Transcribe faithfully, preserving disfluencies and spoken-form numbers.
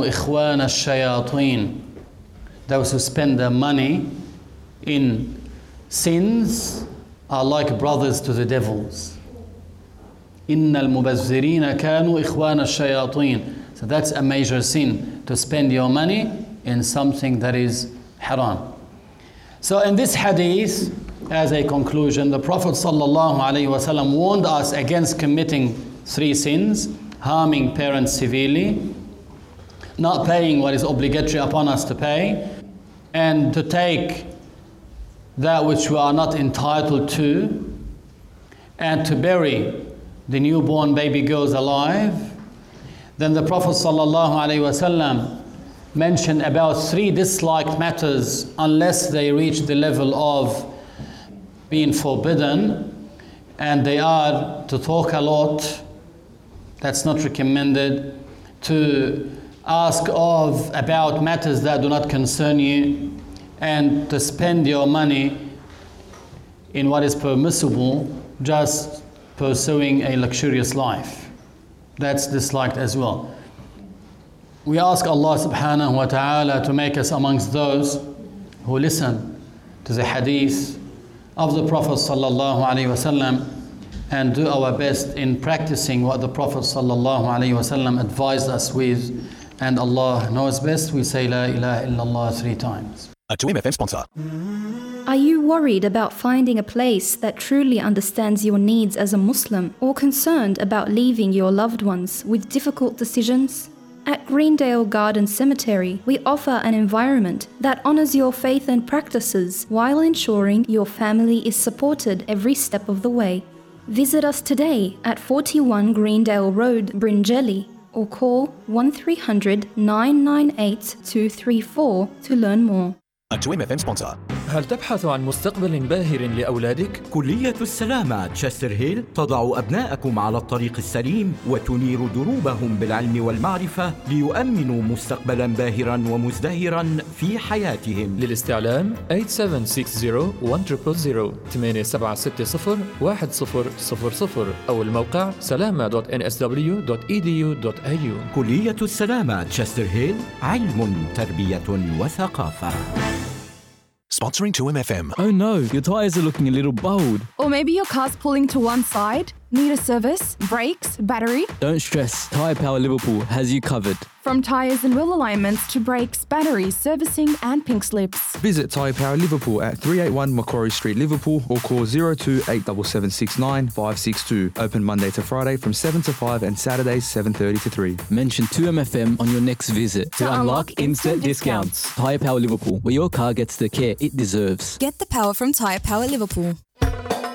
كانوا إخوان الشياطين. Those who spend their money in sins are like brothers to the devils. إن المبذرين كانوا إخوان الشياطين. So that's a major sin, to spend your money in something that is haram. So in this hadith, as a conclusion, the Prophet sallallahu alaihi wasallam warned us against committing three sins: harming parents severely, not paying what is obligatory upon us to pay, and to take that which we are not entitled to, and to bury the newborn baby girls alive. Then the Prophet sallallahu alaihi wasallam mentioned about three disliked matters unless they reach the level of being forbidden, and they are to talk a lot, that's not recommended, to ask of about matters that do not concern you, and to spend your money in what is permissible, just pursuing a luxurious life. That's disliked as well. We ask Allah subhanahu wa ta'ala to make us amongst those who listen to the hadith of the Prophet sallallahu alaihi wasallam and do our best in practicing what the Prophet sallallahu alaihi wasallam advised us with. And Allah knows best. We say La ilaha illallah three times. A two M F M sponsor. Are you worried about finding a place that truly understands your needs as a Muslim, or concerned about leaving your loved ones with difficult decisions? At Greendale Garden Cemetery, we offer an environment that honors your faith and practices while ensuring your family is supported every step of the way. Visit us today at forty-one Greendale Road, Bringelly, or call one three hundred, nine nine eight, two three four to learn more. A two M F M sponsor. هل تبحث عن مستقبل باهر لأولادك؟ كلية السلامة تشستر هيل تضع أبناءكم على الطريق السليم وتنير دروبهم بالعلم والمعرفة ليؤمنوا مستقبلا باهرا ومزدهرا في حياتهم. للاستعلام ثمانية سبعة ستة صفر واحد صفر صفر ثمانية سبعة ستة صفر واحد صفر صفر صفر أو الموقع سلامة دوت إن إس دبليو دوت إي دي يو دوت إيه يو. كلية السلامة تشستر هيل، علم، تربية وثقافة. Sponsoring two M F M. Oh no, your tyres are looking a little bald. Or maybe your car's pulling to one side. Need a service, brakes, battery? Don't stress, Tyre Power Liverpool has you covered. From tyres and wheel alignments to brakes, batteries, servicing and pink slips. Visit Tyre Power Liverpool at three eighty-one Macquarie Street, Liverpool, or call zero two eight seven seven six nine five six two. Open Monday to Friday from seven to five and Saturdays seven thirty to three. Mention two M F M on your next visit to, to unlock, unlock instant discounts. discounts. Tyre Power Liverpool, where your car gets the care it deserves. Get the power from Tyre Power Liverpool.